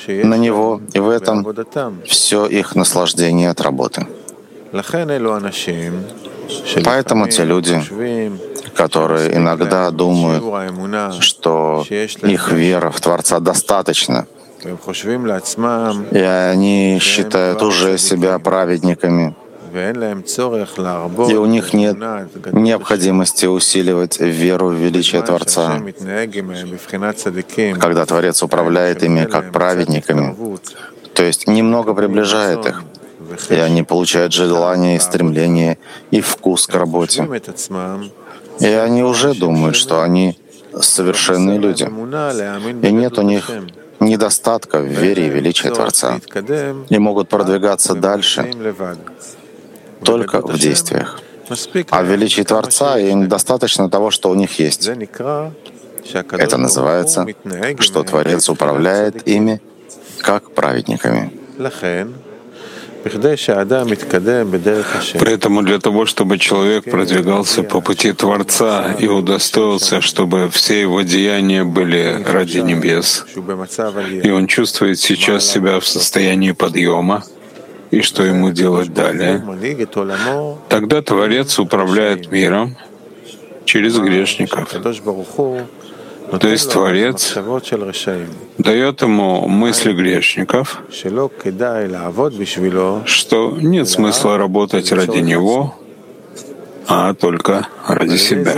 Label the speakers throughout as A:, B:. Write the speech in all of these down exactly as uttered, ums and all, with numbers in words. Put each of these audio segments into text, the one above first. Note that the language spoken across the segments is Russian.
A: на Него, и в этом все их наслаждение от работы. Поэтому те люди, которые иногда думают, что их вера в Творца достаточно, и они считают уже себя праведниками, и у них нет необходимости усиливать веру в величие Творца, когда Творец управляет ими как праведниками, то есть немного приближает их, и они получают желание и стремление и вкус к работе. И они уже думают, что они совершенные люди, и нет у них недостатка в вере и величии Творца, и могут продвигаться дальше только в действиях. А в величии Творца им достаточно того, что у них есть. Это называется, что Творец управляет ими как праведниками.
B: Поэтому для того, чтобы человек продвигался по пути Творца и удостоился, чтобы все его деяния были ради небес, и он чувствует сейчас себя в состоянии подъема, и что ему делать далее, тогда Творец управляет миром через грешников. То есть Творец дает ему мысли грешников, что нет смысла работать ради него, а только ради себя.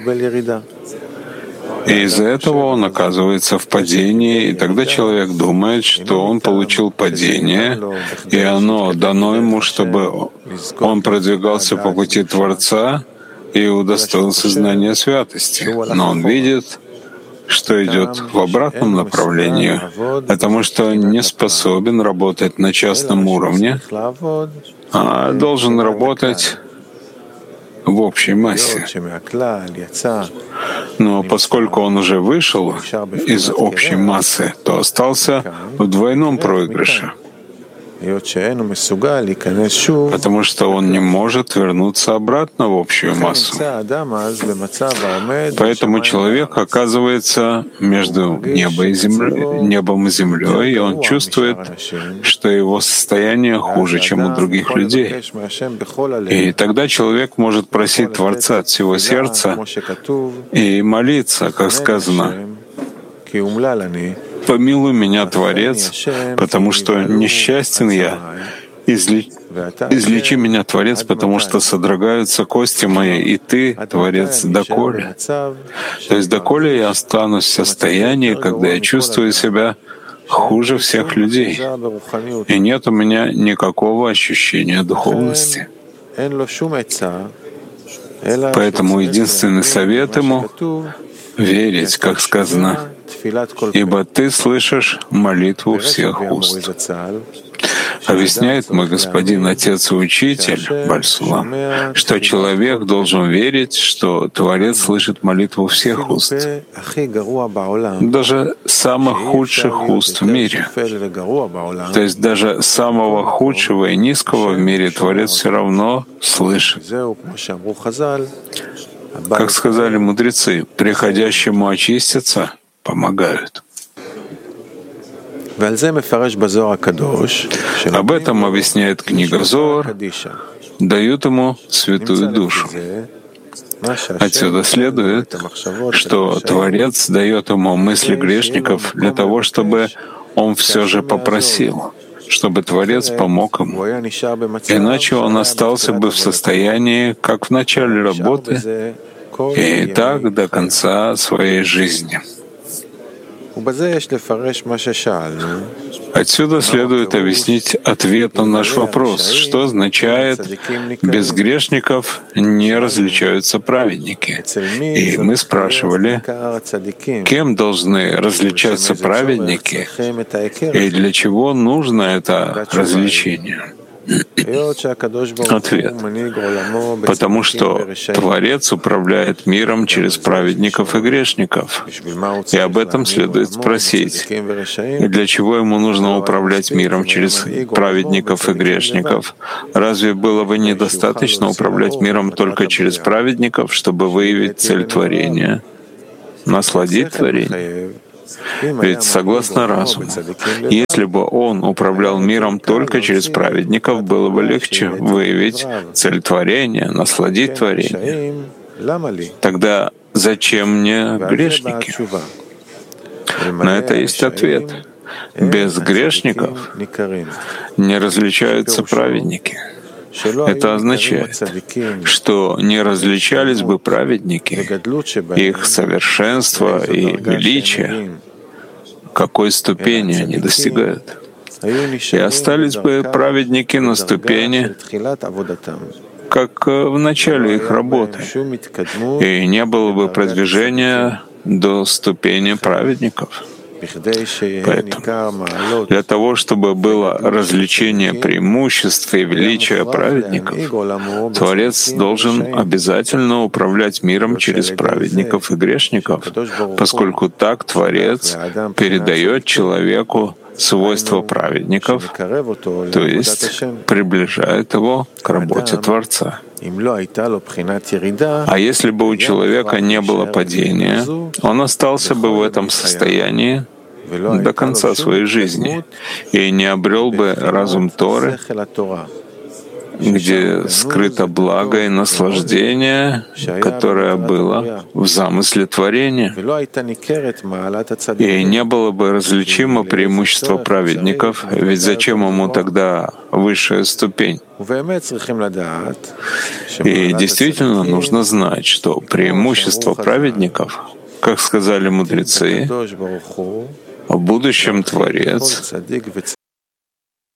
B: И из-за этого он оказывается в падении, и тогда человек думает, что он получил падение, и оно дано ему, чтобы он продвигался по пути Творца и удостоился знания святости. Но он видит, что идет в обратном направлении, потому что не способен работать на частном уровне, а должен работать в общей массе. Но поскольку он уже вышел из общей массы, то остался в двойном проигрыше, потому что он не может вернуться обратно в общую массу. Поэтому человек оказывается между небом и землей, небом и землей, и он чувствует, что его состояние хуже, чем у других людей. И тогда человек может просить Творца от всего сердца и молиться, как сказано: «Помилуй меня, Творец, потому что несчастен я. Изли... Излечи меня, Творец, потому что содрогаются кости мои, и Ты, Творец, доколе». То есть доколе я останусь в состоянии, когда я чувствую себя хуже всех людей, и нет у меня никакого ощущения духовности. Поэтому единственный совет ему — верить, как сказано: «Ибо ты слышишь молитву всех уст». Объясняет мой господин, отец и учитель Бааль Сулам, что человек должен верить, что Творец слышит молитву всех уст, даже самых худших уст в мире. То есть даже самого худшего и низкого в мире Творец все равно слышит. Как сказали мудрецы, приходящему очиститься помогают. Об этом объясняет книга Зоар, дают ему святую душу. Отсюда следует, что Творец дает ему мысли грешников для того, чтобы он все же попросил, чтобы Творец помог ему. Иначе он остался бы в состоянии, как в начале работы, и так до конца своей жизни. Отсюда следует объяснить ответ на наш вопрос, что означает «без грешников не различаются праведники». И мы спрашивали, кем должны различаться праведники и для чего нужно это различение. Ответ. Потому что Творец управляет миром через праведников и грешников. И об этом следует спросить. И для чего ему нужно управлять миром через праведников и грешников? Разве было бы недостаточно управлять миром только через праведников, чтобы выявить цель творения, насладить творение? Ведь согласно разуму, если бы он управлял миром только через праведников, было бы легче выявить цель творения, насладить творением. Тогда зачем мне грешники? На это есть ответ. Без грешников не различаются праведники. Это означает, что не различались бы праведники, их совершенство и величие, какой ступени они достигают. И остались бы праведники на ступени, как в начале их работы, и не было бы продвижения до ступени праведников. Поэтому для того, чтобы было развлечение преимуществ и величия праведников, Творец должен обязательно управлять миром через праведников и грешников, поскольку так Творец передает человеку свойства праведников, то есть приближает его к работе Творца. А если бы у человека не было падения, он остался бы в этом состоянии до конца своей жизни и не обрел бы разум Торы, где скрыто благо и наслаждение, которое было в замысле творения. И не было бы различимо преимущество праведников, ведь зачем ему тогда высшая ступень? И действительно нужно знать, что преимущество праведников, как сказали мудрецы, в будущем Творец